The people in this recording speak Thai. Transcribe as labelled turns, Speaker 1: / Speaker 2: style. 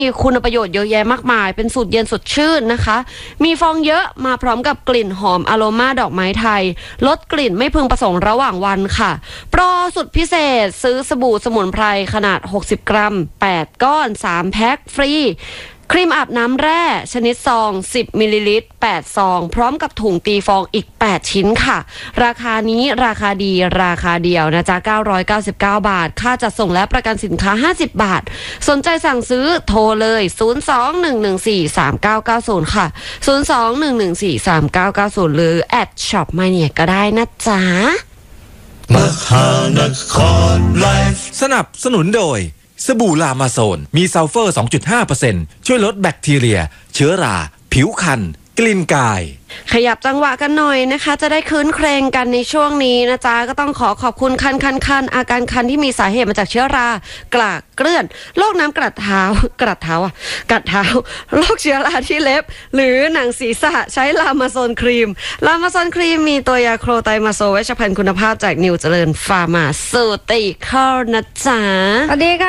Speaker 1: มีคุณประโยชน์เยอะแยะมากมายเป็นสูตรเย็นสดชื่นนะคะมีฟองเยอะมาพร้อมกับกลิ่นหอมอโรมาดอกไม้ไทยลดกลิ่นไม่พึงประสงค์ระหว่างวันค่ะโปรสุดพิเศษซื้อสบู่สมุนไพรขนาด60กรัม8ก้อน3แพ็คฟรีครีมอาบน้ำแร่ชนิดซอง10มิลลิลิตร8ซองพร้อมกับถุงตีฟองอีก8ชิ้นค่ะราคานี้ราคาดีราคาเดียวนะจ๊ะ999 บาทค่าจัดส่งและประกันสินค้า50บาทสนใจสั่งซื้อโทรเลย02-114-3990ค่ะ02-114-3990หรือแอดช็อปมาเนี่ยก็ได้นะจ๊ะ
Speaker 2: มหานครไลฟ์สนับสนุนโดยสบู่ลามาโซนมีซัลเฟอร์ 2.5% ช่วยลดแบคทีเรียเชื้อราผิวคันกลิ่นกาย
Speaker 1: ขยับจังหวะกันหน่อยนะคะจะได้คืนเครงกันในช่วงนี้นะจ๊ะก็ต้องขอบคุณคันอาการคันที่มีสาเหตุมาจากเชื้อรากระเกลื่อนโรคน้ำกัดเท้าโรคเชื้อราที่เล็บหรือหนังศีรษะใช้ลามาโซนครีมมีตัวยาโครไตมาโซเวชภัณฑ์คุณภาพจากนิวเจริญฟาร์มาสูติคอลนะจ๊ะ
Speaker 3: สวัสดีค่ะ